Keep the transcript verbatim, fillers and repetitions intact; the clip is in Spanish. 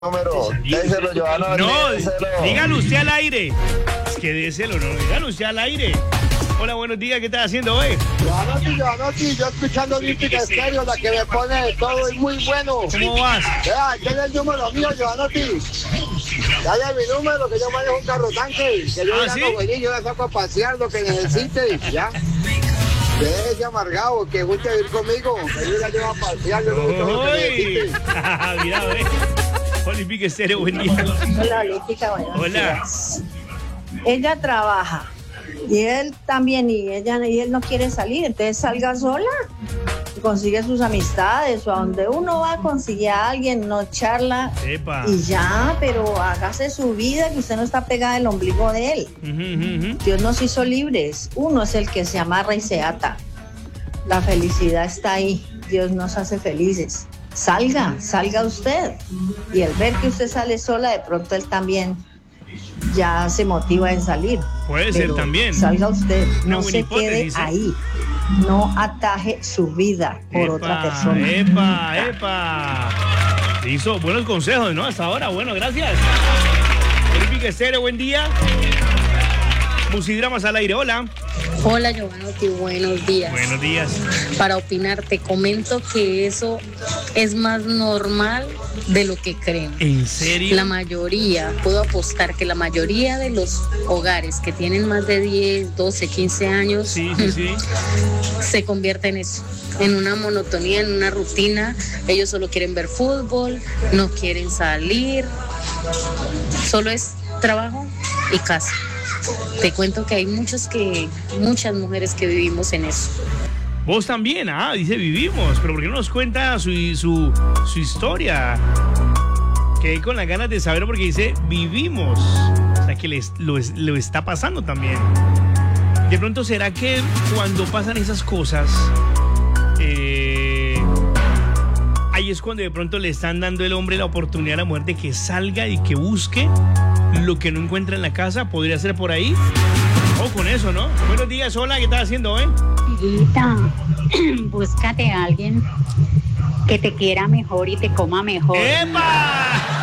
número, déselo, Johanna. No, déselo. dígalo usted al aire. Es que déselo, no, dígalo usted al aire. Hola, buenos días, ¿qué estás haciendo hoy? Johanna, Johanna, yo escuchando Olímpica Estéreo, la que me pone de todo y muy bueno. ¿Cómo vas? Vea, ¿quién es el número mío, Johanna? Dale mi número, que yo manejo un carro tanque, que yo ¿Ah, ya sí? no venir, yo la saco a pasear lo que necesite, ya. Déjese amargado, que guste ir conmigo, que yo la llevo a pasear, yo no gusto lo que Uy. necesite. Mira, ve. Olímpica Estéreo, buen día. Hola, Olímpica, buenos Hola. días. Ella trabaja y él también, y ella y él no quiere salir, entonces salga sola, consigue sus amistades o a donde uno va, consigue a alguien, no charla Epa. y ya, pero hágase su vida, que usted no está pegada del ombligo de él. Ujú, ujú, ujú. Dios nos hizo libres, uno es el que se amarra y se ata. La felicidad está ahí, Dios nos hace felices. Salga, salga usted. Y el ver que usted sale sola, de pronto él también ya se motiva en salir. Puede ser Pero tamén. salga usted, Una no buena se quede hipótesis, ¿eh? ahí. No ataje su vida por Epa, otra persona. Epa, epa. Hizo buenos consejos, ¿no? Hasta ahora, bueno, gracias. Olímpica Estéreo, buen día. Musidramas al aire, hola. Hola Giovanotti, buenos días. Buenos días. Para opinar, te comento que eso es más normal de lo que creen. ¿En serio? La mayoría, puedo apostar que la mayoría de los hogares que tienen más de diez, doce, quince años Sí, sí, sí. se convierte en eso, en una monotonía, en una rutina. Ellos solo quieren ver fútbol, no quieren salir, solo es trabajo y casa. Te cuento que hay muchos que, muchas mujeres que vivimos en eso. Vos también, ah, dice vivimos, pero ¿por qué no nos cuenta su, su, su historia? Quedé con las ganas de saber porque dice vivimos. O sea que les, lo, es- lo está pasando también. De pronto, ¿será que cuando pasan esas cosas, eh, ahí es cuando de pronto le están dando el hombre la oportunidad a la mujer de que salga y que busque lo que no encuentra en la casa? ¿Podría ser por ahí? O con eso, ¿no? Buenos días, hola, ¿qué estás haciendo, eh? Hijita, búscate a alguien que te quiera mejor y te coma mejor. ¡Epa!